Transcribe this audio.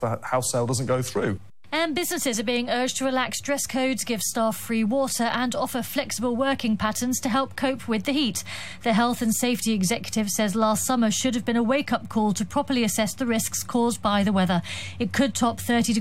the house sale doesn't go through. And businesses are being urged to relax dress codes, give staff free water and offer flexible working patterns to help cope with the heat. The Health and Safety Executive says last summer should have been a wake-up call to properly assess the risks caused by the weather. It could top 30 degrees